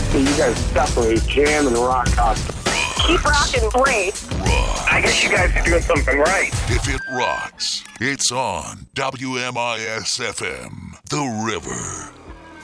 You guys definitely jam and rock out. Keep rocking great. I guess you guys are doing something right. If it rocks, it's on WMIS-FM, The River.